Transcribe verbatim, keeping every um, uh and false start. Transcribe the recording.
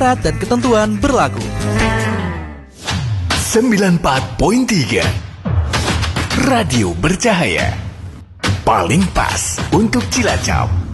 Syarat dan ketentuan berlaku. sembilan puluh empat koma tiga Radio Bercahaya. Paling pas untuk Cilacap.